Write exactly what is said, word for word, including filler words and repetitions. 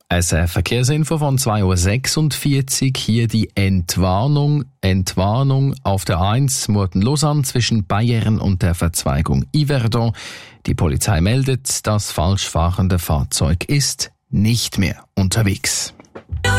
S R Verkehrsinfo von zwei Uhr sechsundvierzig. Hier die Entwarnung. Entwarnung auf der eins Murten-Lausanne zwischen Bayern und der Verzweigung Yverdon. Die Polizei meldet, das falsch fahrende Fahrzeug ist nicht mehr unterwegs.